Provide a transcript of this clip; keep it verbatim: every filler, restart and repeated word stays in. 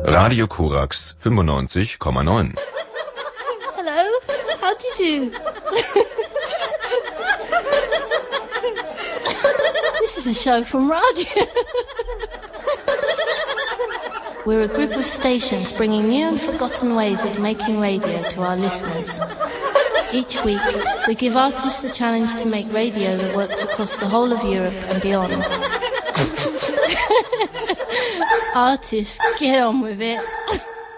Radio Korax fünfundneunzig Komma neun. Hello, how do you do? This is a show from radio. We're a group of stations bringing new and forgotten ways of making radio to our listeners. Each week, we give artists the challenge to make radio that works across the whole of Europe and beyond. Artists, get on with it.